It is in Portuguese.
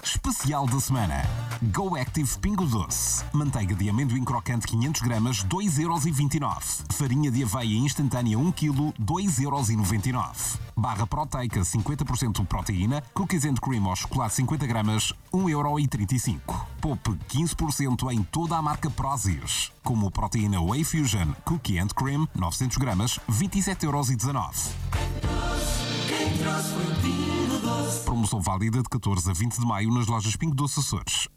Especial da semana. Go Active Pingo Doce. Manteiga de amendoim crocante 500 gramas, 2,29€. Farinha de aveia instantânea 1 kg, 2,99€. Barra proteica 50% proteína, cookies and cream ou chocolate 50 gramas, 1,35€. Poupe 15% em toda a marca Prozis, como proteína Whey Fusion, cookie and cream, 900 gramas, 27,19€. Promoção válida de 14 a 20 de maio nas lojas Pingo Doce Açores.